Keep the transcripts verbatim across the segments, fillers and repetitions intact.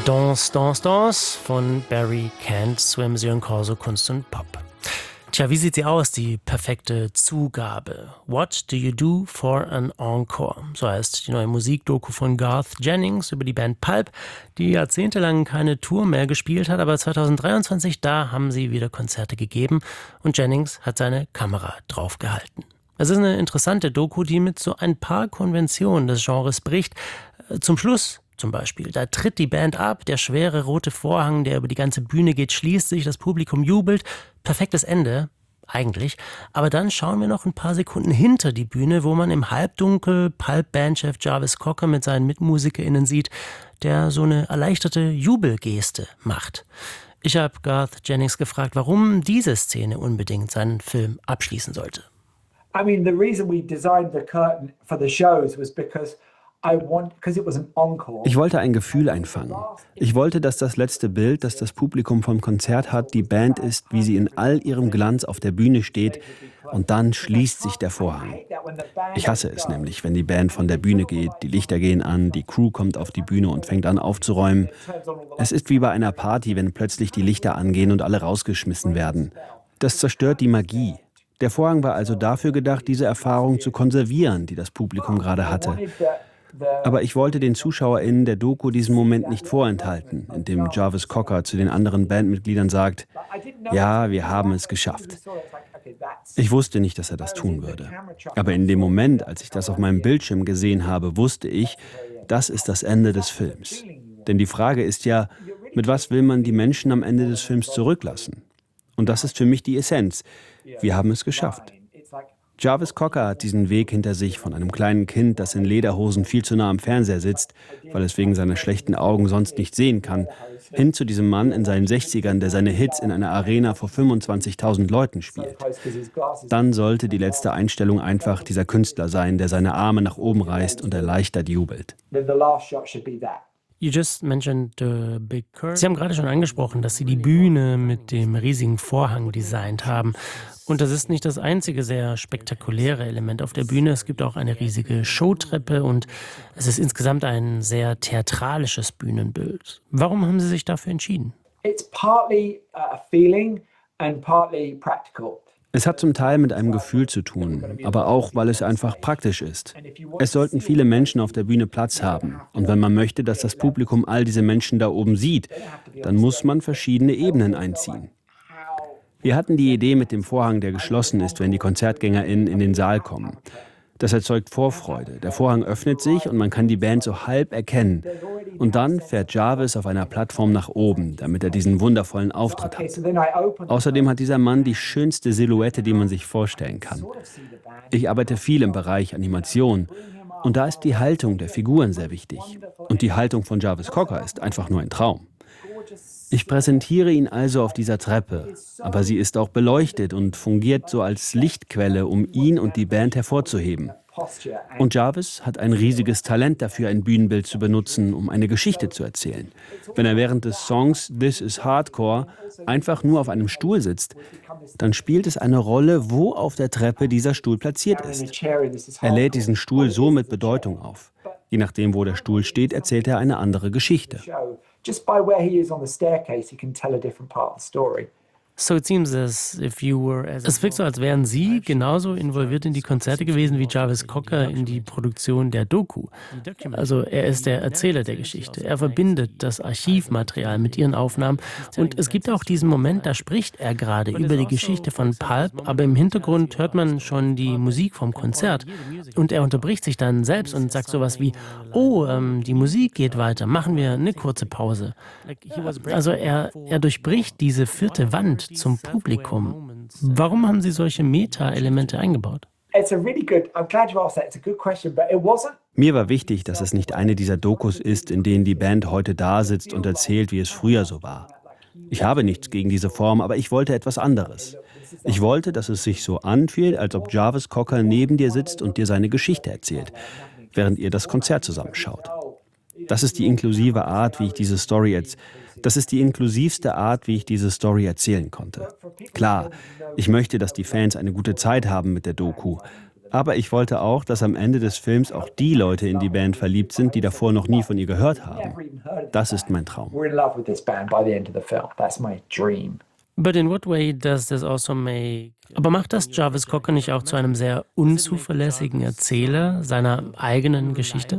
Danse, Danse, Danse von Barry Can't Swim, Sion Corso, Kunst und Pop. Tja, wie sieht sie aus, die perfekte Zugabe? What do you do for an encore? So heißt die neue Musikdoku von Garth Jennings über die Band Pulp, die jahrzehntelang keine Tour mehr gespielt hat, aber zweitausenddreiundzwanzig, da haben sie wieder Konzerte gegeben und Jennings hat seine Kamera draufgehalten. Es ist eine interessante Doku, die mit so ein paar Konventionen des Genres bricht. Zum Schluss zum Beispiel, da tritt die Band ab, der schwere rote Vorhang, der über die ganze Bühne geht, schließt sich, das Publikum jubelt. Perfektes Ende, eigentlich. Aber dann schauen wir noch ein paar Sekunden hinter die Bühne, wo man im Halbdunkel Pulp-Bandchef Jarvis Cocker mit seinen MitmusikerInnen sieht, der so eine erleichterte Jubelgeste macht. Ich habe Garth Jennings gefragt, warum diese Szene unbedingt seinen Film abschließen sollte. I mean, the reason we designed the curtain for the shows was because Ich wollte ein Gefühl einfangen. Ich wollte, dass das letzte Bild, das das Publikum vom Konzert hat, die Band ist, wie sie in all ihrem Glanz auf der Bühne steht und dann schließt sich der Vorhang. Ich hasse es nämlich, wenn die Band von der Bühne geht, die Lichter gehen an, die Crew kommt auf die Bühne und fängt an aufzuräumen. Es ist wie bei einer Party, wenn plötzlich die Lichter angehen und alle rausgeschmissen werden. Das zerstört die Magie. Der Vorhang war also dafür gedacht, diese Erfahrung zu konservieren, die das Publikum gerade hatte. Aber ich wollte den ZuschauerInnen der Doku diesen Moment nicht vorenthalten, in dem Jarvis Cocker zu den anderen Bandmitgliedern sagt, ja, wir haben es geschafft. Ich wusste nicht, dass er das tun würde. Aber in dem Moment, als ich das auf meinem Bildschirm gesehen habe, wusste ich, das ist das Ende des Films. Denn die Frage ist ja, mit was will man die Menschen am Ende des Films zurücklassen? Und das ist für mich die Essenz. Wir haben es geschafft. Jarvis Cocker hat diesen Weg hinter sich von einem kleinen Kind, das in Lederhosen viel zu nah am Fernseher sitzt, weil es wegen seiner schlechten Augen sonst nicht sehen kann, hin zu diesem Mann in seinen sechzigern, der seine Hits in einer Arena vor fünfundzwanzigtausend Leuten spielt. Dann sollte die letzte Einstellung einfach dieser Künstler sein, der seine Arme nach oben reißt und erleichtert jubelt. You just mentioned the big curtain. Sie haben gerade schon angesprochen, dass Sie die Bühne mit dem riesigen Vorhang designt haben. Und das ist nicht das einzige sehr spektakuläre Element auf der Bühne. Es gibt auch eine riesige Showtreppe und es ist insgesamt ein sehr theatralisches Bühnenbild. Warum haben Sie sich dafür entschieden? It's partly a feeling and partly practical. Es hat zum Teil mit einem Gefühl zu tun, aber auch, weil es einfach praktisch ist. Es sollten viele Menschen auf der Bühne Platz haben. Und wenn man möchte, dass das Publikum all diese Menschen da oben sieht, dann muss man verschiedene Ebenen einziehen. Wir hatten die Idee mit dem Vorhang, der geschlossen ist, wenn die KonzertgängerInnen in den Saal kommen. Das erzeugt Vorfreude. Der Vorhang öffnet sich und man kann die Band so halb erkennen. Und dann fährt Jarvis auf einer Plattform nach oben, damit er diesen wundervollen Auftritt hat. Außerdem hat dieser Mann die schönste Silhouette, die man sich vorstellen kann. Ich arbeite viel im Bereich Animation. Und da ist die Haltung der Figuren sehr wichtig. Und die Haltung von Jarvis Cocker ist einfach nur ein Traum. Ich präsentiere ihn also auf dieser Treppe, aber sie ist auch beleuchtet und fungiert so als Lichtquelle, um ihn und die Band hervorzuheben. Und Jarvis hat ein riesiges Talent dafür, ein Bühnenbild zu benutzen, um eine Geschichte zu erzählen. Wenn er während des Songs This is Hardcore einfach nur auf einem Stuhl sitzt, dann spielt es eine Rolle, wo auf der Treppe dieser Stuhl platziert ist. Er lädt diesen Stuhl so mit Bedeutung auf. Je nachdem, wo der Stuhl steht, erzählt er eine andere Geschichte. Just by where he is on the staircase, he can tell a different part of the story. So it seems as if you were as es wirkt so, als wären Sie genauso involviert in die Konzerte gewesen wie Jarvis Cocker in die Produktion der Doku. Also er ist der Erzähler der Geschichte. Er verbindet das Archivmaterial mit Ihren Aufnahmen. Und es gibt auch diesen Moment, da spricht er gerade über die Geschichte von Pulp, aber im Hintergrund hört man schon die Musik vom Konzert. Und er unterbricht sich dann selbst und sagt sowas wie, oh, ähm, die Musik geht weiter, machen wir eine kurze Pause. Also er, er durchbricht diese vierte Wand zum Publikum. Warum haben Sie solche Meta-Elemente eingebaut? Mir war wichtig, dass es nicht eine dieser Dokus ist, in denen die Band heute da sitzt und erzählt, wie es früher so war. Ich habe nichts gegen diese Form, aber ich wollte etwas anderes. Ich wollte, dass es sich so anfühlt, als ob Jarvis Cocker neben dir sitzt und dir seine Geschichte erzählt, während ihr das Konzert zusammenschaut. Das ist die inklusive Art, wie ich diese Story jetzt Das ist die inklusivste Art, wie ich diese Story erzählen konnte. Klar, ich möchte, dass die Fans eine gute Zeit haben mit der Doku. Aber ich wollte auch, dass am Ende des Films auch die Leute in die Band verliebt sind, die davor noch nie von ihr gehört haben. Das ist mein Traum. But in what way does this also make... Aber macht das Jarvis Cocker nicht auch zu einem sehr unzuverlässigen Erzähler seiner eigenen Geschichte?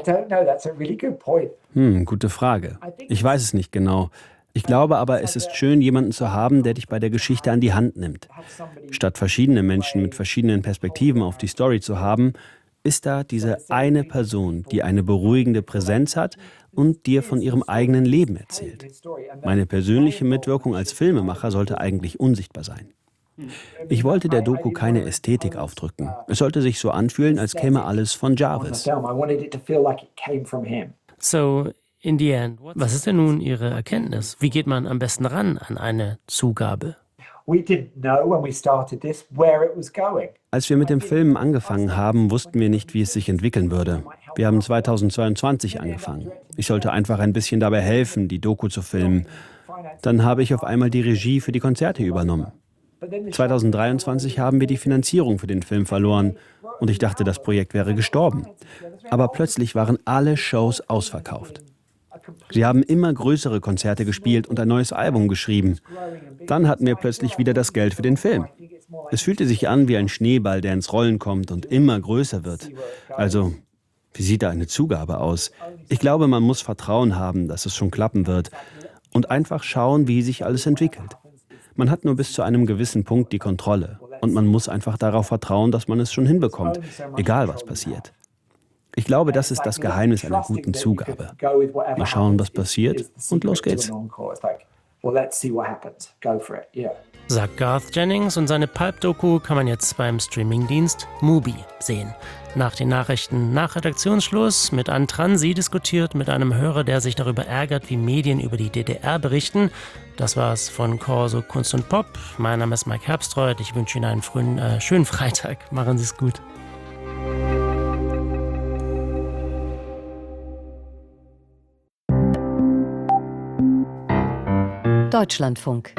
Hm, gute Frage. Ich weiß es nicht genau. Ich glaube aber, es ist schön, jemanden zu haben, der dich bei der Geschichte an die Hand nimmt. Statt verschiedene Menschen mit verschiedenen Perspektiven auf die Story zu haben, ist da diese eine Person, die eine beruhigende Präsenz hat und dir von ihrem eigenen Leben erzählt. Meine persönliche Mitwirkung als Filmemacher sollte eigentlich unsichtbar sein. Ich wollte der Doku keine Ästhetik aufdrücken. Es sollte sich so anfühlen, als käme alles von Jarvis. So, in the end, was ist denn nun Ihre Erkenntnis? Wie geht man am besten ran an eine Zugabe? Als wir mit dem Filmen angefangen haben, wussten wir nicht, wie es sich entwickeln würde. Wir haben zweitausendzweiundzwanzig angefangen. Ich sollte einfach ein bisschen dabei helfen, die Doku zu filmen. Dann habe ich auf einmal die Regie für die Konzerte übernommen. zweitausenddreiundzwanzig haben wir die Finanzierung für den Film verloren und ich dachte, das Projekt wäre gestorben. Aber plötzlich waren alle Shows ausverkauft. Sie haben immer größere Konzerte gespielt und ein neues Album geschrieben. Dann hatten wir plötzlich wieder das Geld für den Film. Es fühlte sich an wie ein Schneeball, der ins Rollen kommt und immer größer wird. Also, wie sieht da eine Zugabe aus? Ich glaube, man muss Vertrauen haben, dass es schon klappen wird und einfach schauen, wie sich alles entwickelt. Man hat nur bis zu einem gewissen Punkt die Kontrolle und man muss einfach darauf vertrauen, dass man es schon hinbekommt, egal was passiert. Ich glaube, das ist das Geheimnis einer guten Zugabe. Mal schauen, was passiert und los geht's. Sagt Garth Jennings und seine Pulp-Doku kann man jetzt beim Streamingdienst Mubi sehen. Nach den Nachrichten nach Redaktionsschluss mit Antran. Sie diskutiert mit einem Hörer, der sich darüber ärgert, wie Medien über die D D R berichten. Das war's von Corso Kunst und Pop. Mein Name ist Mike Herbstreuth. Ich wünsche Ihnen einen frühen, äh, schönen Freitag. Machen Sie es gut. Deutschlandfunk.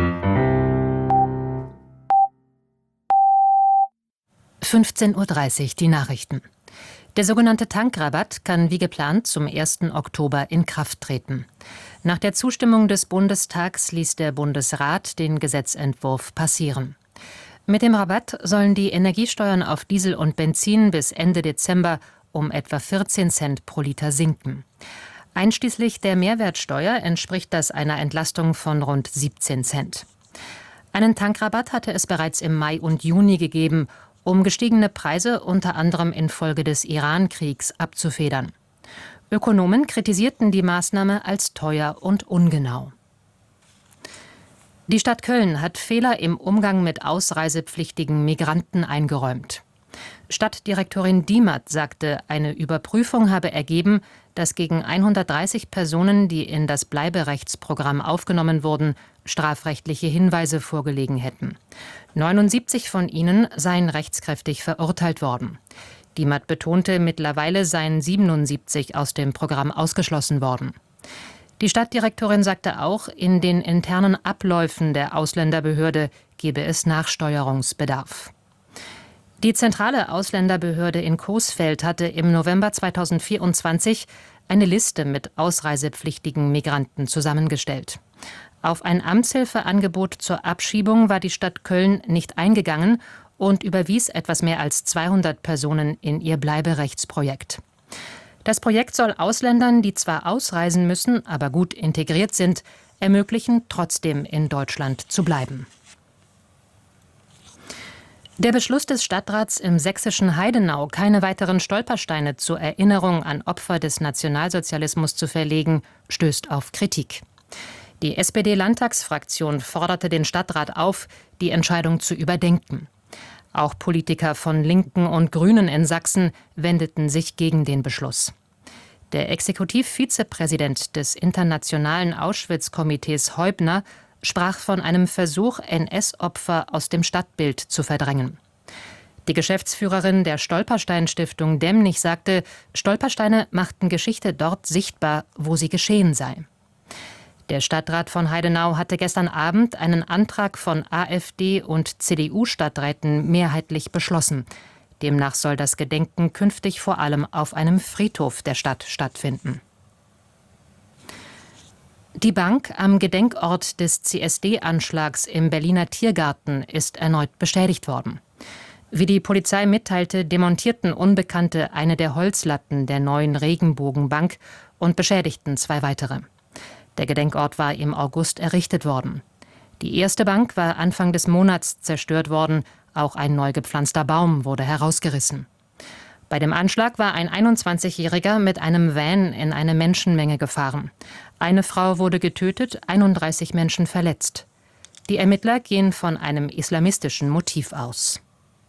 fünfzehn Uhr dreißig, die Nachrichten. Der sogenannte Tankrabatt kann wie geplant zum ersten Oktober in Kraft treten. Nach der Zustimmung des Bundestags ließ der Bundesrat den Gesetzentwurf passieren. Mit dem Rabatt sollen die Energiesteuern auf Diesel und Benzin bis Ende Dezember um etwa vierzehn Cent pro Liter sinken. Einschließlich der Mehrwertsteuer entspricht das einer Entlastung von rund siebzehn Cent. Einen Tankrabatt hatte es bereits im Mai und Juni gegeben, um gestiegene Preise unter anderem infolge des Iran-Kriegs abzufedern. Ökonomen kritisierten die Maßnahme als teuer und ungenau. Die Stadt Köln hat Fehler im Umgang mit ausreisepflichtigen Migranten eingeräumt. Stadtdirektorin Diemert sagte, eine Überprüfung habe ergeben, dass gegen hundertdreißig Personen, die in das Bleiberechtsprogramm aufgenommen wurden, strafrechtliche Hinweise vorgelegen hätten. neunundsiebzig von ihnen seien rechtskräftig verurteilt worden. Diemert betonte, mittlerweile seien siebenundsiebzig aus dem Programm ausgeschlossen worden. Die Stadtdirektorin sagte auch, in den internen Abläufen der Ausländerbehörde gebe es Nachsteuerungsbedarf. Die zentrale Ausländerbehörde in Coesfeld hatte im November zweitausendvierundzwanzig eine Liste mit ausreisepflichtigen Migranten zusammengestellt. Auf ein Amtshilfeangebot zur Abschiebung war die Stadt Köln nicht eingegangen und überwies etwas mehr als zweihundert Personen in ihr Bleiberechtsprojekt. Das Projekt soll Ausländern, die zwar ausreisen müssen, aber gut integriert sind, ermöglichen, trotzdem in Deutschland zu bleiben. Der Beschluss des Stadtrats im sächsischen Heidenau, keine weiteren Stolpersteine zur Erinnerung an Opfer des Nationalsozialismus zu verlegen, stößt auf Kritik. Die S P D-Landtagsfraktion forderte den Stadtrat auf, die Entscheidung zu überdenken. Auch Politiker von Linken und Grünen in Sachsen wendeten sich gegen den Beschluss. Der Exekutivvizepräsident des Internationalen Auschwitz-Komitees Heubner sprach von einem Versuch, N S-Opfer aus dem Stadtbild zu verdrängen. Die Geschäftsführerin der Stolperstein-Stiftung Demnig sagte, Stolpersteine machten Geschichte dort sichtbar, wo sie geschehen sei. Der Stadtrat von Heidenau hatte gestern Abend einen Antrag von AfD und C D U-Stadträten mehrheitlich beschlossen. Demnach soll das Gedenken künftig vor allem auf einem Friedhof der Stadt stattfinden. Die Bank am Gedenkort des C S D-Anschlags im Berliner Tiergarten ist erneut beschädigt worden. Wie die Polizei mitteilte, demontierten Unbekannte eine der Holzlatten der neuen Regenbogenbank und beschädigten zwei weitere. Der Gedenkort war im August errichtet worden. Die erste Bank war Anfang des Monats zerstört worden, auch ein neu gepflanzter Baum wurde herausgerissen. Bei dem Anschlag war ein einundzwanzigjähriger mit einem Van in eine Menschenmenge gefahren. Eine Frau wurde getötet, einunddreißig Menschen verletzt. Die Ermittler gehen von einem islamistischen Motiv aus.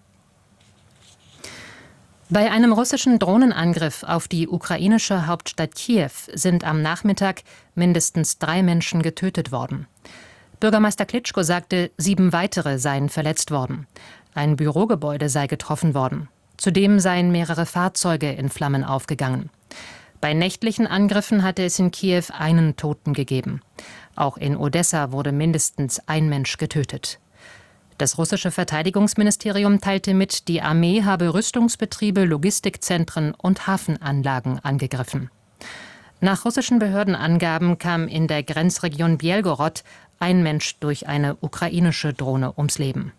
Bei einem russischen Drohnenangriff auf die ukrainische Hauptstadt Kiew sind am Nachmittag mindestens drei Menschen getötet worden. Bürgermeister Klitschko sagte, sieben weitere seien verletzt worden. Ein Bürogebäude sei getroffen worden. Zudem seien mehrere Fahrzeuge in Flammen aufgegangen. Bei nächtlichen Angriffen hatte es in Kiew einen Toten gegeben. Auch in Odessa wurde mindestens ein Mensch getötet. Das russische Verteidigungsministerium teilte mit, die Armee habe Rüstungsbetriebe, Logistikzentren und Hafenanlagen angegriffen. Nach russischen Behördenangaben kam in der Grenzregion Bjelgorod ein Mensch durch eine ukrainische Drohne ums Leben.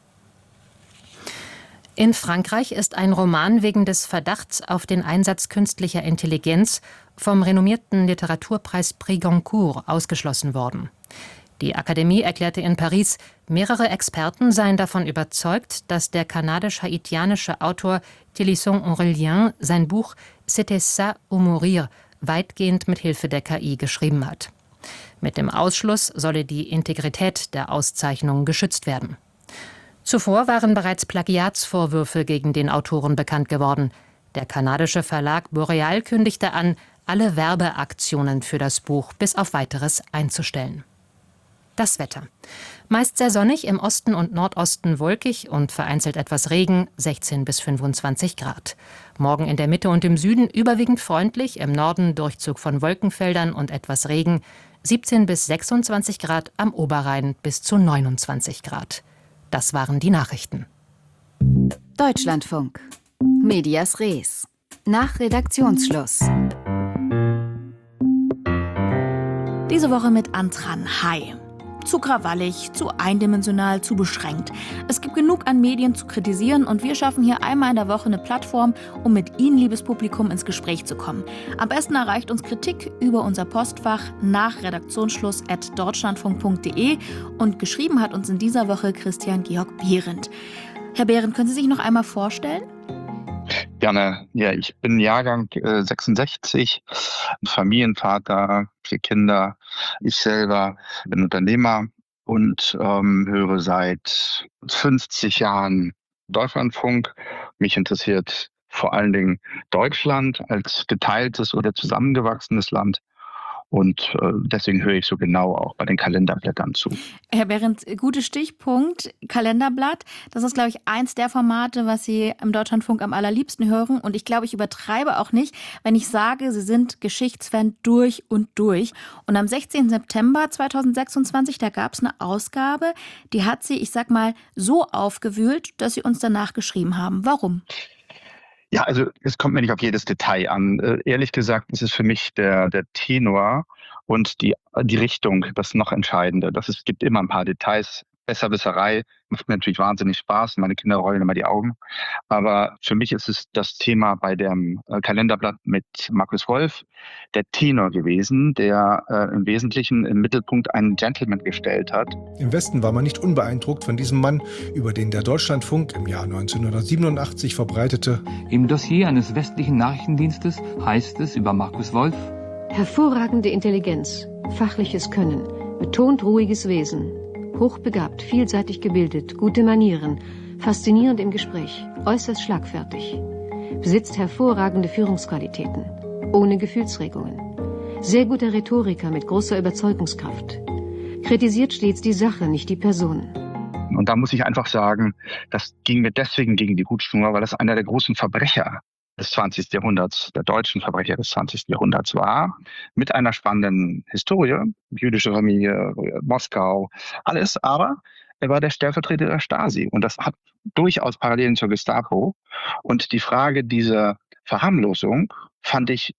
In Frankreich ist ein Roman wegen des Verdachts auf den Einsatz künstlicher Intelligenz vom renommierten Literaturpreis Prix Goncourt ausgeschlossen worden. Die Akademie erklärte in Paris, mehrere Experten seien davon überzeugt, dass der kanadisch-haitianische Autor Télisson Aurélien sein Buch C'était ça ou mourir weitgehend mit Hilfe der K I geschrieben hat. Mit dem Ausschluss solle die Integrität der Auszeichnung geschützt werden. Zuvor waren bereits Plagiatsvorwürfe gegen den Autoren bekannt geworden. Der kanadische Verlag Boreal kündigte an, alle Werbeaktionen für das Buch bis auf Weiteres einzustellen. Das Wetter. Meist sehr sonnig, im Osten und Nordosten wolkig und vereinzelt etwas Regen, sechzehn bis fünfundzwanzig Grad. Morgen in der Mitte und im Süden überwiegend freundlich, im Norden Durchzug von Wolkenfeldern und etwas Regen, siebzehn bis sechsundzwanzig Grad, am Oberrhein bis zu neunundzwanzig Grad. Das waren die Nachrichten. Deutschlandfunk. Medias Res. Nach Redaktionsschluss. Diese Woche mit Antran Hai. Zu krawallig, zu eindimensional, zu beschränkt. Es gibt genug an Medien zu kritisieren und wir schaffen hier einmal in der Woche eine Plattform, um mit Ihnen, liebes Publikum, ins Gespräch zu kommen. Am besten erreicht uns Kritik über unser Postfach nach redaktionsschluss at deutschlandfunk punkt de und geschrieben hat uns in dieser Woche Christian Georg Behrendt. Herr Behrendt, können Sie sich noch einmal vorstellen? Gerne. Ja, ich bin Jahrgang äh, sechsundsechzig, Familienvater, vier Kinder. Ich selber bin Unternehmer und ähm, höre seit fünfzig Jahren Deutschlandfunk. Mich interessiert vor allen Dingen Deutschland als geteiltes oder zusammengewachsenes Land. Und äh, deswegen höre ich so genau auch bei den Kalenderblättern zu. Herr Behrendt, guter Stichpunkt, Kalenderblatt. Das ist, glaube ich, eins der Formate, was Sie im Deutschlandfunk am allerliebsten hören. Und ich glaube, ich übertreibe auch nicht, wenn ich sage, Sie sind Geschichtsfan durch und durch. Und am sechzehnten September zweitausendsechsundzwanzig, da gab es eine Ausgabe, die hat Sie, ich sag mal, so aufgewühlt, dass Sie uns danach geschrieben haben. Warum? Ja, also es kommt mir nicht auf jedes Detail an. Äh, ehrlich gesagt ist es für mich der, der Tenor und die, die Richtung das noch Entscheidende. Das ist, es gibt immer ein paar Details. Besserwisserei macht mir natürlich wahnsinnig Spaß. Meine Kinder rollen immer die Augen. Aber für mich ist es das Thema bei dem äh, Kalenderblatt mit Markus Wolf, der Tenor gewesen, der äh, im Wesentlichen im Mittelpunkt einen Gentleman gestellt hat. Im Westen war man nicht unbeeindruckt von diesem Mann, über den der Deutschlandfunk im Jahr neunzehnhundertsiebenundachtzig verbreitete. Im Dossier eines westlichen Nachrichtendienstes heißt es über Markus Wolf: Hervorragende Intelligenz, fachliches Können, betont ruhiges Wesen. Hochbegabt, vielseitig gebildet, gute Manieren, faszinierend im Gespräch, äußerst schlagfertig. Besitzt hervorragende Führungsqualitäten, ohne Gefühlsregungen. Sehr guter Rhetoriker mit großer Überzeugungskraft. Kritisiert stets die Sache, nicht die Person. Und da muss ich einfach sagen, das ging mir deswegen gegen die Hutschnur, weil das einer der großen Verbrecher des zwanzigsten Jahrhunderts, der deutschen Verbrecher des zwanzigsten Jahrhunderts war, mit einer spannenden Historie, jüdische Familie, Moskau, alles, aber er war der Stellvertreter der Stasi. Und das hat durchaus Parallelen zur Gestapo. Und die Frage dieser Verharmlosung fand ich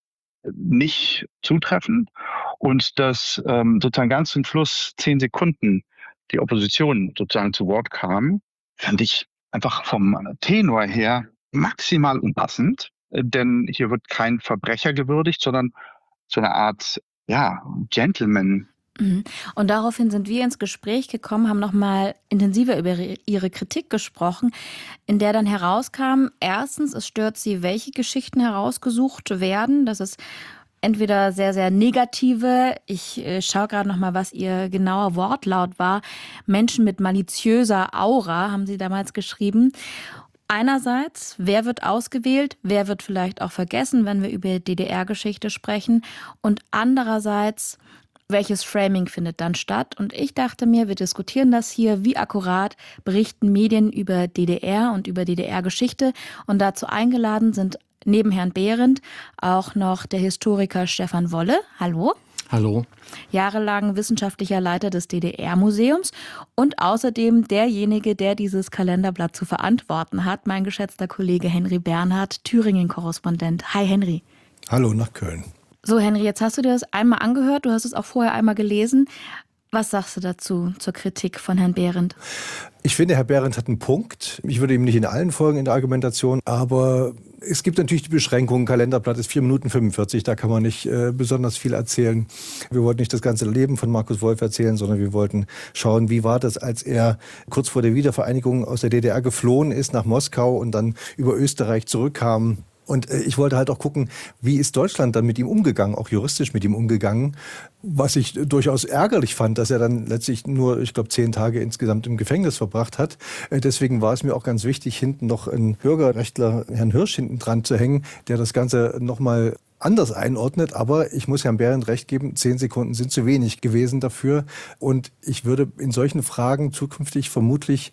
nicht zutreffend. Und dass ähm, sozusagen ganz zum Schluss zehn Sekunden die Opposition sozusagen zu Wort kam, fand ich einfach vom Tenor her maximal unpassend. Denn hier wird kein Verbrecher gewürdigt, sondern so eine Art, ja, Gentleman. Und daraufhin sind wir ins Gespräch gekommen, haben nochmal intensiver über Ihre Kritik gesprochen, in der dann herauskam, erstens, es stört Sie, welche Geschichten herausgesucht werden. Das ist entweder sehr, sehr negative, ich äh, schaue gerade nochmal, was Ihr genauer Wortlaut war, Menschen mit maliziöser Aura, haben Sie damals geschrieben. Einerseits, wer wird ausgewählt, wer wird vielleicht auch vergessen, wenn wir über D D R-Geschichte sprechen. Und andererseits, welches Framing findet dann statt? Und ich dachte mir, wir diskutieren das hier, wie akkurat berichten Medien über D D R und über D D R-Geschichte. Und dazu eingeladen sind neben Herrn Behrendt auch noch der Historiker Stefan Wolle. Hallo. Hallo. Jahrelang wissenschaftlicher Leiter des D D R-Museums und außerdem derjenige, der dieses Kalenderblatt zu verantworten hat, mein geschätzter Kollege Henry Bernhard, Thüringen-Korrespondent. Hi Henry. Hallo nach Köln. So Henry, jetzt hast du dir das einmal angehört, du hast es auch vorher einmal gelesen. Was sagst du dazu, zur Kritik von Herrn Behrendt? Ich finde, Herr Behrendt hat einen Punkt. Ich würde ihm nicht in allen folgen in der Argumentation, aber es gibt natürlich die Beschränkungen. Kalenderblatt ist vier Minuten fünfundvierzig, da kann man nicht äh, besonders viel erzählen. Wir wollten nicht das ganze Leben von Markus Wolf erzählen, sondern wir wollten schauen, wie war das, als er kurz vor der Wiedervereinigung aus der D D R geflohen ist nach Moskau und dann über Österreich zurückkam. Und ich wollte halt auch gucken, wie ist Deutschland dann mit ihm umgegangen, auch juristisch mit ihm umgegangen. Was ich durchaus ärgerlich fand, dass er dann letztlich nur, ich glaube, zehn Tage insgesamt im Gefängnis verbracht hat. Deswegen war es mir auch ganz wichtig, hinten noch einen Bürgerrechtler, Herrn Hirsch, hinten dran zu hängen, der das Ganze nochmal anders einordnet. Aber ich muss Herrn Behrendt recht geben, zehn Sekunden sind zu wenig gewesen dafür. Und ich würde in solchen Fragen zukünftig vermutlich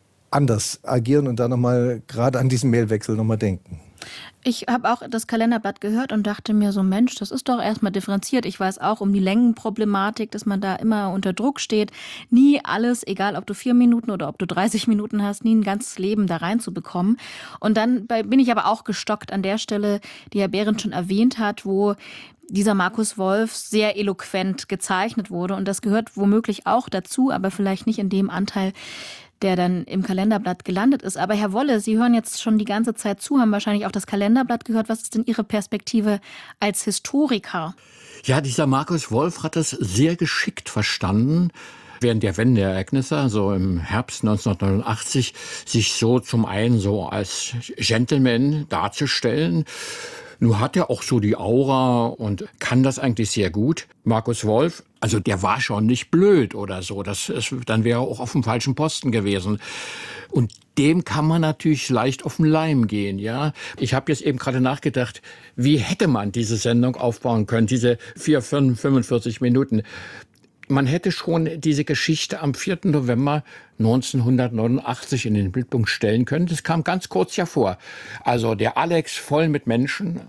anders agieren und da nochmal gerade an diesen Mailwechsel nochmal denken. Ich habe auch das Kalenderblatt gehört und dachte mir so, Mensch, das ist doch erstmal differenziert. Ich weiß auch um die Längenproblematik, dass man da immer unter Druck steht. Nie alles, egal ob du vier Minuten oder ob du dreißig Minuten hast, nie ein ganzes Leben da reinzubekommen. Und dann bin ich aber auch gestockt an der Stelle, die Herr Behrendt schon erwähnt hat, wo dieser Markus Wolf sehr eloquent gezeichnet wurde. Und das gehört womöglich auch dazu, aber vielleicht nicht in dem Anteil, der dann im Kalenderblatt gelandet ist. Aber Herr Wolle, Sie hören jetzt schon die ganze Zeit zu, haben wahrscheinlich auch das Kalenderblatt gehört. Was ist denn Ihre Perspektive als Historiker? Ja, dieser Markus Wolf hat das sehr geschickt verstanden, während der Wendeereignisse, also im Herbst neunzehnhundertneunundachtzig, sich so zum einen so als Gentleman darzustellen. Nun hat er auch so die Aura und kann das eigentlich sehr gut. Markus Wolf, also der war schon nicht blöd oder so. Das ist, dann wäre er auch auf dem falschen Posten gewesen. Und dem kann man natürlich leicht auf den Leim gehen, ja. Ich habe jetzt eben gerade nachgedacht, wie hätte man diese Sendung aufbauen können, diese vier, fünf, fünfundvierzig Minuten. Man hätte schon diese Geschichte am vierten November neunzehnhundertneunundachtzig in den Mittelpunkt stellen können. Das kam ganz kurz ja vor. Also der Alex voll mit Menschen.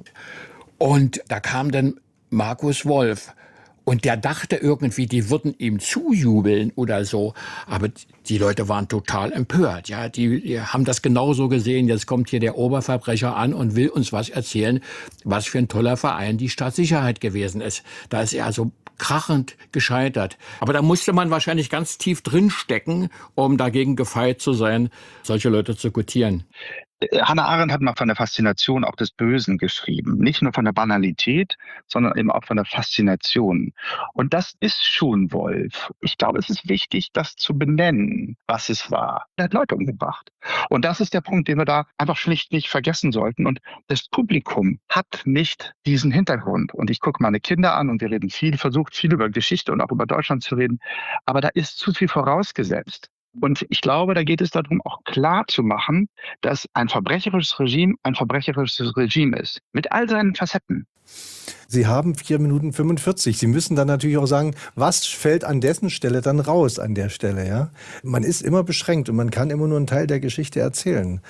Und da kam dann Markus Wolf. Und der dachte irgendwie, die würden ihm zujubeln oder so. Aber die Leute waren total empört. Ja, die, die haben das genauso gesehen. Jetzt kommt hier der Oberverbrecher an und will uns was erzählen, was für ein toller Verein die Staatssicherheit gewesen ist. Da ist er also krachend gescheitert. Aber da musste man wahrscheinlich ganz tief drin stecken, um dagegen gefeit zu sein, solche Leute zu gutieren. Hannah Arendt hat mal von der Faszination auch des Bösen geschrieben. Nicht nur von der Banalität, sondern eben auch von der Faszination. Und das ist schon Wolf. Ich glaube, es ist wichtig, das zu benennen, was es war. Er hat Leute umgebracht. Und das ist der Punkt, den wir da einfach schlicht nicht vergessen sollten. Und das Publikum hat nicht diesen Hintergrund. Und ich gucke meine Kinder an und wir reden viel, versucht viel über Geschichte und auch über Deutschland zu reden. Aber da ist zu viel vorausgesetzt. Und ich glaube, da geht es darum, auch klar zu machen, dass ein verbrecherisches Regime ein verbrecherisches Regime ist. Mit all seinen Facetten. Sie haben vier Minuten fünfundvierzig. Sie müssen dann natürlich auch sagen, was fällt an dessen Stelle dann raus an der Stelle. Ja? Man ist immer beschränkt und man kann immer nur einen Teil der Geschichte erzählen.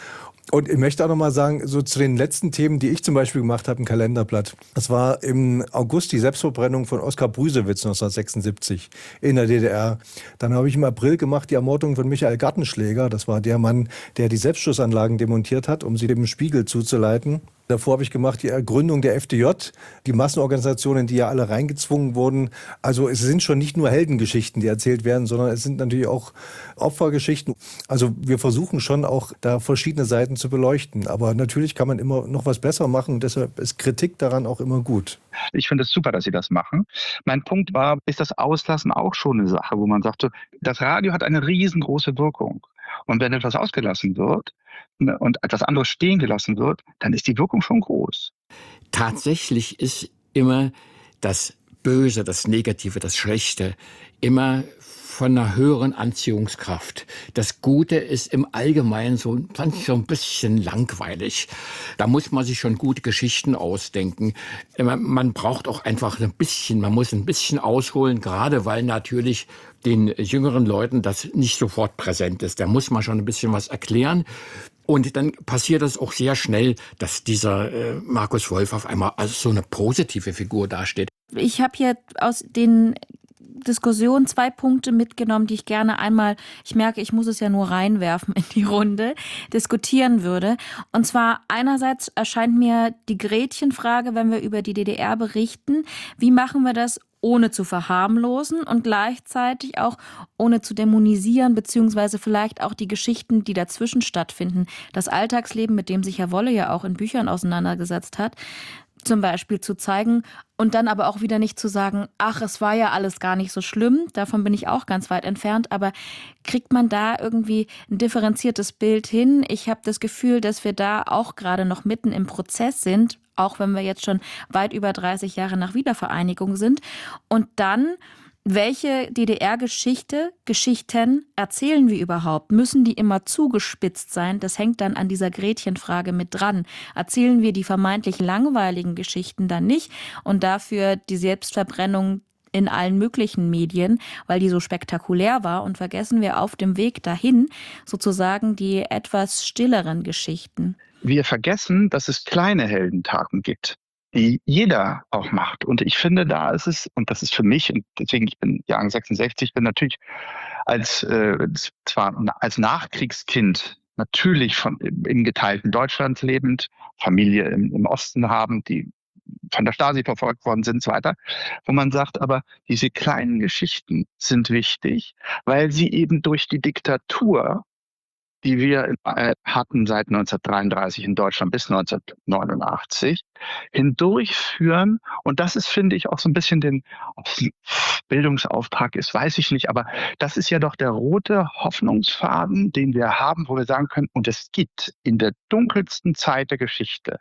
Und ich möchte auch noch mal sagen, so zu den letzten Themen, die ich zum Beispiel gemacht habe, ein Kalenderblatt. Das war im August die Selbstverbrennung von Oskar Brüsewitz neunzehnhundertsechsundsiebzig in der D D R. Dann habe ich im April gemacht die Ermordung von Michael Gartenschläger. Das war der Mann, der die Selbstschussanlagen demontiert hat, um sie dem Spiegel zuzuleiten. Davor habe ich gemacht die Gründung der F D J, die Massenorganisationen, die ja alle reingezwungen wurden. Also es sind schon nicht nur Heldengeschichten, die erzählt werden, sondern es sind natürlich auch Opfergeschichten. Also wir versuchen schon auch da verschiedene Seiten zu beleuchten. Aber natürlich kann man immer noch was besser machen und deshalb ist Kritik daran auch immer gut. Ich finde es super, dass Sie das machen. Mein Punkt war, ist das Auslassen auch schon eine Sache, wo man sagte, das Radio hat eine riesengroße Wirkung. Und wenn etwas ausgelassen wird und etwas anderes stehen gelassen wird, dann ist die Wirkung schon groß. Tatsächlich ist immer das Böse, das Negative, das Schlechte immer von einer höheren Anziehungskraft. Das Gute ist im Allgemeinen so, so ein bisschen langweilig. Da muss man sich schon gute Geschichten ausdenken. Man, man braucht auch einfach ein bisschen, man muss ein bisschen ausholen, gerade weil natürlich den jüngeren Leuten das nicht sofort präsent ist. Da muss man schon ein bisschen was erklären. Und dann passiert es auch sehr schnell, dass dieser äh, Markus Wolf auf einmal als so eine positive Figur dasteht. Ich habe hier aus den Diskussion zwei Punkte mitgenommen, die ich gerne einmal, ich merke, ich muss es ja nur reinwerfen in die Runde, diskutieren würde. Und zwar einerseits erscheint mir die Gretchenfrage, wenn wir über die D D R berichten, wie machen wir das, ohne zu verharmlosen und gleichzeitig auch ohne zu dämonisieren, beziehungsweise vielleicht auch die Geschichten, die dazwischen stattfinden. Das Alltagsleben, mit dem sich Herr Wolle ja auch in Büchern auseinandergesetzt hat, zum Beispiel zu zeigen und dann aber auch wieder nicht zu sagen, ach, es war ja alles gar nicht so schlimm, davon bin ich auch ganz weit entfernt, aber kriegt man da irgendwie ein differenziertes Bild hin? Ich habe das Gefühl, dass wir da auch gerade noch mitten im Prozess sind, auch wenn wir jetzt schon weit über dreißig Jahre nach Wiedervereinigung sind. Und dann, welche D D R-Geschichte, Geschichten erzählen wir überhaupt? Müssen die immer zugespitzt sein? Das hängt dann an dieser Gretchenfrage mit dran. Erzählen wir die vermeintlich langweiligen Geschichten dann nicht und dafür die Selbstverbrennung in allen möglichen Medien, weil die so spektakulär war, und vergessen wir auf dem Weg dahin sozusagen die etwas stilleren Geschichten? Wir vergessen, dass es kleine Heldentaten gibt, die jeder auch macht. Und ich finde, da ist es, und das ist für mich, und deswegen, ich bin Jahrgang sechsundsechzig, bin natürlich als, äh, zwar als Nachkriegskind natürlich von, im geteilten Deutschland lebend, Familie im, im Osten haben, die von der Stasi verfolgt worden sind und so weiter, wo man sagt, aber diese kleinen Geschichten sind wichtig, weil sie eben durch die Diktatur, die wir hatten seit neunzehnhundertdreiunddreißig in Deutschland bis neunzehnhundertneunundachtzig, hindurchführen. Und das ist, finde ich, auch so ein bisschen den, ob es ein Bildungsauftrag ist, weiß ich nicht, aber das ist ja doch der rote Hoffnungsfaden, den wir haben, wo wir sagen können, und es gibt in der dunkelsten Zeit der Geschichte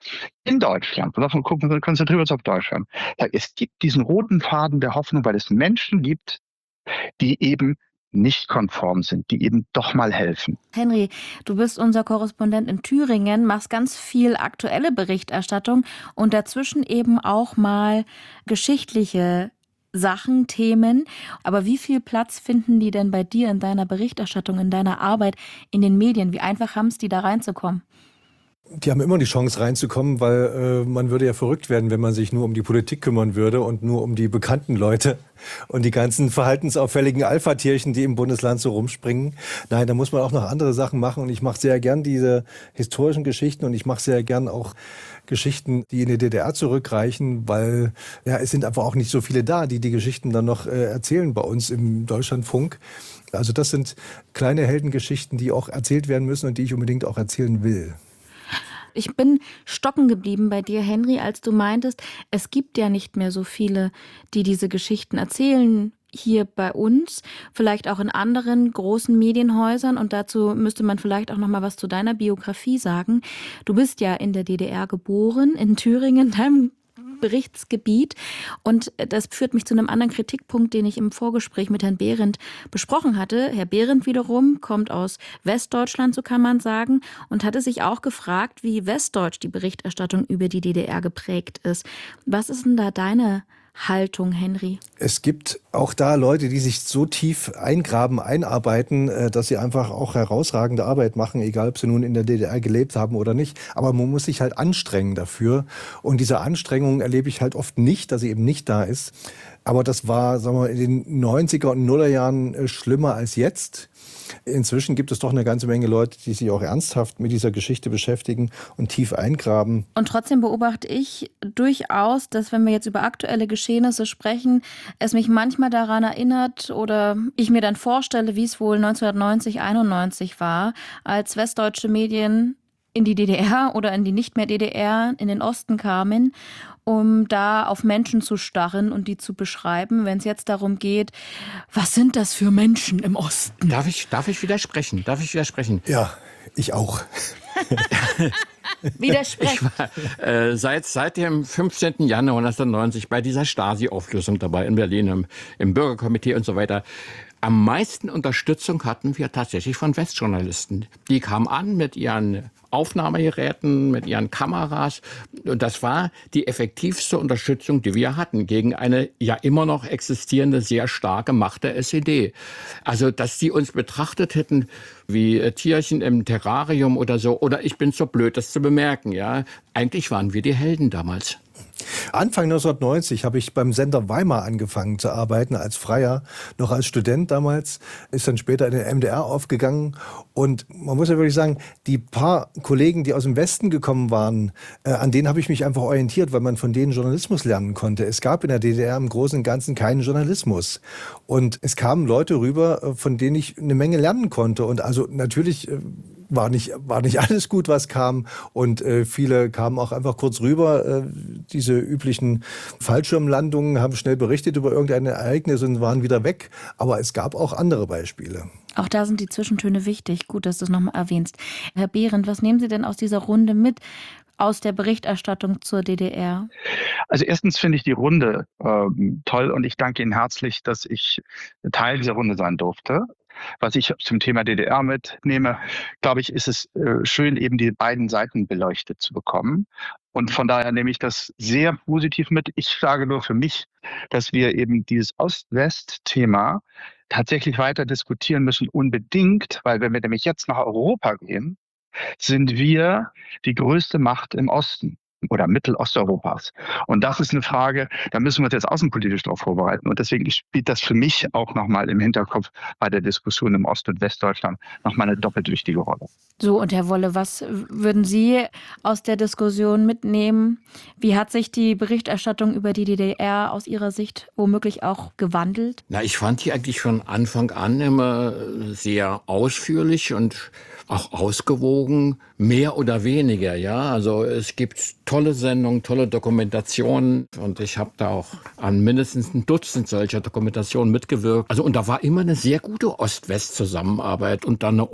in Deutschland, und davon gucken wir, konzentrieren wir uns auf Deutschland, es gibt diesen roten Faden der Hoffnung, weil es Menschen gibt, die eben nicht konform sind, die eben doch mal helfen. Henry, du bist unser Korrespondent in Thüringen, machst ganz viel aktuelle Berichterstattung und dazwischen eben auch mal geschichtliche Sachen, Themen. Aber wie viel Platz finden die denn bei dir in deiner Berichterstattung, in deiner Arbeit, in den Medien? Wie einfach haben es die da reinzukommen? Die haben immer die Chance reinzukommen, weil äh, man würde ja verrückt werden, wenn man sich nur um die Politik kümmern würde und nur um die bekannten Leute und die ganzen verhaltensauffälligen Alpha-Tierchen, die im Bundesland so rumspringen. Nein, da muss man auch noch andere Sachen machen, und ich mache sehr gern diese historischen Geschichten, und ich mache sehr gern auch Geschichten, die in die D D R zurückreichen, weil ja, es sind einfach auch nicht so viele da, die die Geschichten dann noch äh, erzählen bei uns im Deutschlandfunk. Also das sind kleine Heldengeschichten, die auch erzählt werden müssen und die ich unbedingt auch erzählen will. Ich bin stocken geblieben bei dir, Henry, als du meintest, es gibt ja nicht mehr so viele, die diese Geschichten erzählen hier bei uns, vielleicht auch in anderen großen Medienhäusern. Und dazu müsste man vielleicht auch noch mal was zu deiner Biografie sagen. Du bist ja in der D D R geboren, in Thüringen, deinem Berichtsgebiet. Und das führt mich zu einem anderen Kritikpunkt, den ich im Vorgespräch mit Herrn Behrendt besprochen hatte. Herr Behrendt wiederum kommt aus Westdeutschland, so kann man sagen, und hatte sich auch gefragt, wie westdeutsch die Berichterstattung über die D D R geprägt ist. Was ist denn da deine Haltung, Henry? Es gibt auch da Leute, die sich so tief eingraben, einarbeiten, dass sie einfach auch herausragende Arbeit machen, egal ob sie nun in der D D R gelebt haben oder nicht. Aber man muss sich halt anstrengen dafür. Und diese Anstrengung erlebe ich halt oft nicht, dass sie eben nicht da ist. Aber das war, sagen wir, in den neunziger und Nullerjahren schlimmer als jetzt. Inzwischen gibt es doch eine ganze Menge Leute, die sich auch ernsthaft mit dieser Geschichte beschäftigen und tief eingraben. Und trotzdem beobachte ich durchaus, dass, wenn wir jetzt über aktuelle Geschehnisse sprechen, es mich manchmal daran erinnert oder ich mir dann vorstelle, wie es wohl neunzehnhundertneunzig, einundneunzig war, als westdeutsche Medien in die D D R oder in die nicht mehr D D R, in den Osten kamen, um da auf Menschen zu starren und die zu beschreiben, wenn es jetzt darum geht, was sind das für Menschen im Osten? Darf ich, darf ich widersprechen? Darf ich widersprechen? Ja, ich auch. Widersprechen. Ich war äh, seit, seit dem fünfzehnten Januar neunzehnhundertneunzig bei dieser Stasi-Auflösung dabei in Berlin, im, im Bürgerkomitee und so weiter. Am meisten Unterstützung hatten wir tatsächlich von Westjournalisten. Die kamen an mit ihren Aufnahmegeräten, mit ihren Kameras. Und das war die effektivste Unterstützung, die wir hatten gegen eine ja immer noch existierende, sehr starke Macht der S E D. Also, dass die uns betrachtet hätten wie Tierchen im Terrarium oder so. Oder ich bin so blöd, das zu bemerken. Ja, eigentlich waren wir die Helden damals. Anfang neunzehnhundertneunzig habe ich beim Sender Weimar angefangen zu arbeiten, als Freier, noch als Student damals, ist dann später in den M D R aufgegangen. Und man muss ja wirklich sagen, die paar Kollegen, die aus dem Westen gekommen waren, äh, an denen habe ich mich einfach orientiert, weil man von denen Journalismus lernen konnte. Es gab in der D D R im Großen und Ganzen keinen Journalismus. Und es kamen Leute rüber, von denen ich eine Menge lernen konnte. Und also natürlich äh, war nicht, war nicht alles gut, was kam. Und äh, viele kamen auch einfach kurz rüber. Äh, diese üblichen Fallschirmlandungen, haben schnell berichtet über irgendein Ereignis und waren wieder weg. Aber es gab auch andere Beispiele. Auch da sind die Zwischentöne wichtig. Gut, dass du es nochmal erwähnst. Herr Behrendt, was nehmen Sie denn aus dieser Runde mit, aus der Berichterstattung zur D D R? Also erstens finde ich die Runde ähm, toll und ich danke Ihnen herzlich, dass ich Teil dieser Runde sein durfte. Was ich zum Thema D D R mitnehme, glaube ich, ist es äh, schön, eben die beiden Seiten beleuchtet zu bekommen. Und von daher nehme ich das sehr positiv mit. Ich sage nur für mich, dass wir eben dieses Ost-West-Thema tatsächlich weiter diskutieren müssen, unbedingt, weil wenn wir nämlich jetzt nach Europa gehen, sind wir die größte Macht im Osten oder Mittelosteuropas. Und das ist eine Frage, da müssen wir uns jetzt außenpolitisch darauf vorbereiten. Und deswegen spielt das für mich auch nochmal im Hinterkopf bei der Diskussion im Ost- und Westdeutschland nochmal eine doppelt wichtige Rolle. So, und Herr Wolle, was würden Sie aus der Diskussion mitnehmen? Wie hat sich die Berichterstattung über die D D R aus Ihrer Sicht womöglich auch gewandelt? Na, ich fand die eigentlich von Anfang an immer sehr ausführlich und auch ausgewogen, mehr oder weniger, ja. Also es gibt tolle Sendungen, tolle Dokumentationen und ich habe da auch an mindestens ein Dutzend solcher Dokumentationen mitgewirkt. Also und da war immer eine sehr gute Ost-West-Zusammenarbeit und dann eine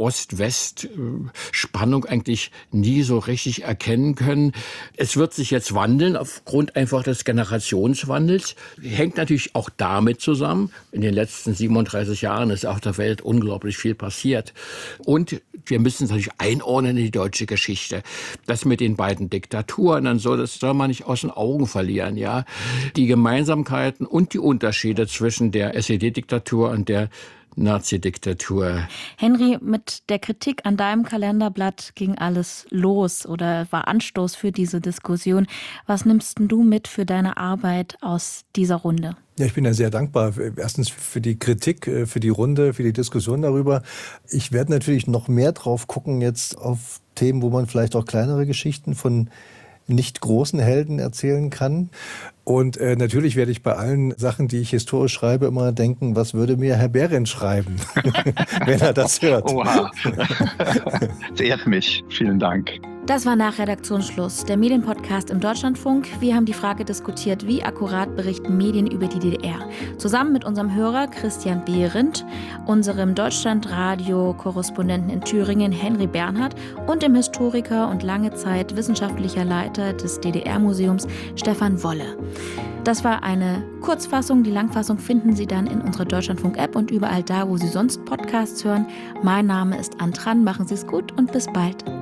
Ost-West-Spannung eigentlich nie so richtig erkennen können. Es wird sich jetzt wandeln aufgrund einfach des Generationswandels. Hängt natürlich auch damit zusammen. In den letzten siebenunddreißig Jahren ist auf der Welt unglaublich viel passiert. Und wir müssen es natürlich einordnen in die deutsche Geschichte. Das mit den beiden Diktaturen und so, das soll man nicht aus den Augen verlieren, ja. Die Gemeinsamkeiten und die Unterschiede zwischen der S E D-Diktatur und der Nazi-Diktatur. Henry, mit der Kritik an deinem Kalenderblatt ging alles los oder war Anstoß für diese Diskussion. Was nimmst denn du mit für deine Arbeit aus dieser Runde? Ja, ich bin ja sehr dankbar. Erstens für die Kritik, für die Runde, für die Diskussion darüber. Ich werde natürlich noch mehr drauf gucken jetzt auf Themen, wo man vielleicht auch kleinere Geschichten von nicht großen Helden erzählen kann. Und äh, natürlich werde ich bei allen Sachen, die ich historisch schreibe, immer denken, was würde mir Herr Behrendt schreiben, wenn er das hört. Oha. Das ehrt mich. Vielen Dank. Das war nach Redaktionsschluss, der Medienpodcast im Deutschlandfunk. Wir haben die Frage diskutiert, wie akkurat berichten Medien über die D D R. Zusammen mit unserem Hörer Christian Behrendt, unserem Deutschlandradio-Korrespondenten in Thüringen Henry Bernhard und dem Historiker und lange Zeit wissenschaftlicher Leiter des D D R-Museums Stefan Wolle. Das war eine Kurzfassung. Die Langfassung finden Sie dann in unserer Deutschlandfunk-App und überall da, wo Sie sonst Podcasts hören. Mein Name ist Antran. Machen Sie es gut und bis bald.